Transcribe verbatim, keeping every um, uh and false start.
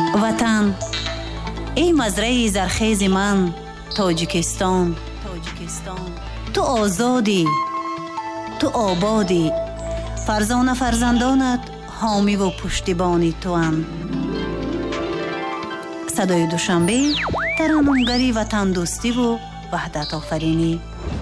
ватан, эй мазраи зархези ман, тоҷикистон. ту озодӣ, ту ободӣ, фарзона фарзандонат ҳомиву пуштибони туанд. садои душанбе тараннумгари ватандӯстиву ваҳдатофаринӣ.